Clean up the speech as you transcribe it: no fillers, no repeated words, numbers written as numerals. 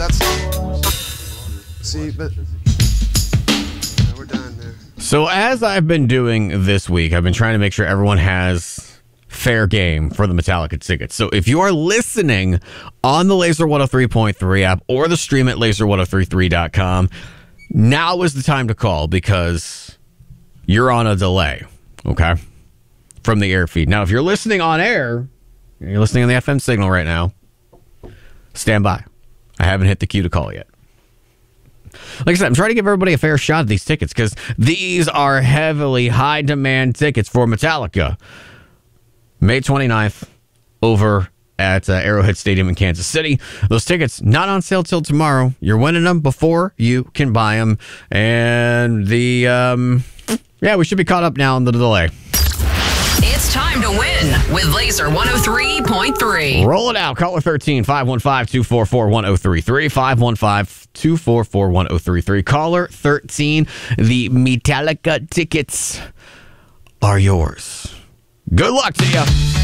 That's see, but we're done there. So as I've been doing this week, I've been trying to make sure everyone has fair game for the Metallica tickets. So if you are listening on the Laser 103.3 app or the stream at laser1033.com, now is the time to call because you're on a delay, okay, from the air feed. Now, if you're listening on air, you're listening on the FM signal right now, stand by. I haven't hit the queue to call yet. Like I said, I'm trying to give everybody a fair shot at these tickets because these are heavily high-demand tickets for Metallica. May 29th over at Arrowhead Stadium in Kansas City. Those tickets not on sale till tomorrow. You're winning them before you can buy them. And we should be caught up now on the delay. It's time to win with Laser 103.3. Roll it out. Caller 13, 515-244-1033. 515-244-1033. Caller 13, the Metallica tickets are yours. Good luck to you.